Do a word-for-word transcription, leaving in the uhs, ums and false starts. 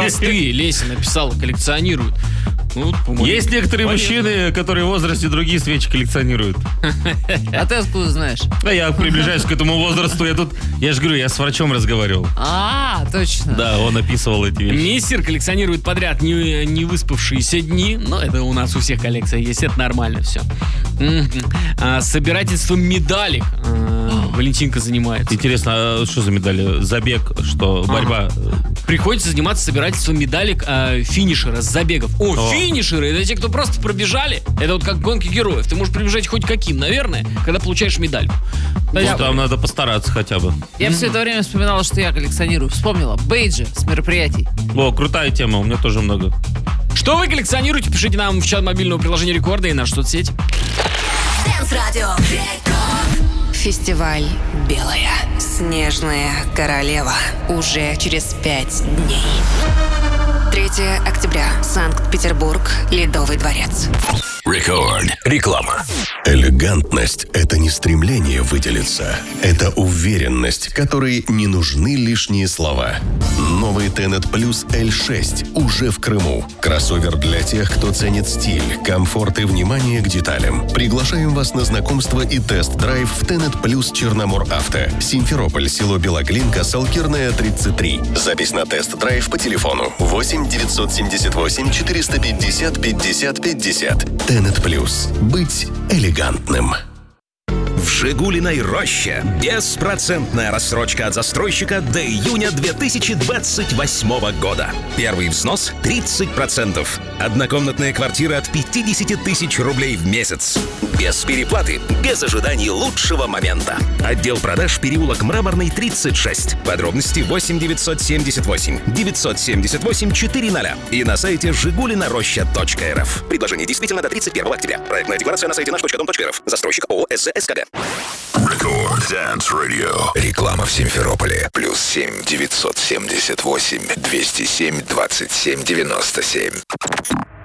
Мосты, Леся написала, коллекционируют. Ну, есть некоторые понятно. Мужчины, которые в возрасте другие свечи коллекционируют. А ты откуда знаешь? А я приближаюсь к этому возрасту. Я тут, я же говорю, я с врачом разговаривал. А, точно. Да, он описывал эти вещи. Мессир коллекционирует подряд не, не выспавшиеся дни. Но это у нас у всех коллекция есть, это нормально все. А, собирательством медалек а, Валентинка занимается. Интересно, а что за медали? Забег, что, борьба? Ага. Приходится заниматься собирательством медалек а, финишера с забегов. О, О, финишеры, это те, кто просто пробежали. Это вот как гонки героев. Ты можешь пробежать хоть каким, наверное, когда получаешь медальку. Ну, я... там надо постараться хотя бы. Я mm-hmm. все это время вспоминала, что я коллекционирую. Вспомнила. Бейджи с мероприятий. О, крутая тема, у меня тоже много. Что вы коллекционируете? Пишите нам в чат мобильного приложения Рекорда и нашу соцсеть. Фестиваль «Белая снежная королева» уже через пять дней. третьего октября. Санкт-Петербург. Ледовый дворец. Рекорд. Реклама. Элегантность – это не стремление выделиться. Это уверенность, которой не нужны лишние слова. Новый Tenet Plus эль шесть уже в Крыму. Кроссовер для тех, кто ценит стиль, комфорт и внимание к деталям. Приглашаем вас на знакомство и тест-драйв в Tenet Plus Черномор Авто. Симферополь, село Белоглинка, Салкирная, тридцать три. Запись на тест-драйв по телефону восемь девятьсот семьдесят восемь четыреста пятьдесят пятьдесят пятьдесят. Tenet Plus. Быть элегантным. В «Жигулиной роще» беспроцентная рассрочка от застройщика до июня две тысячи двадцать восьмого года. Первый взнос – тридцать процентов. Однокомнатная квартира от пятьдесят тысяч рублей в месяц. Без переплаты, без ожиданий лучшего момента. Отдел продаж, переулок Мраморный, тридцать шесть. Подробности восемь девятьсот семьдесят восемь девятьсот семьдесят восемь четыреста. И на сайте жигулина роща точка эр эф. Предложение действительно до тридцать первого октября. Проектная декларация на сайте наш точка дом точка эр эф. Застройщик ООО «СЗ СКД». Рекорд Dance Radio. Реклама в Симферополе. Плюс семь девятьсот семьдесят восемь двести семь двадцать семь девяносто семь.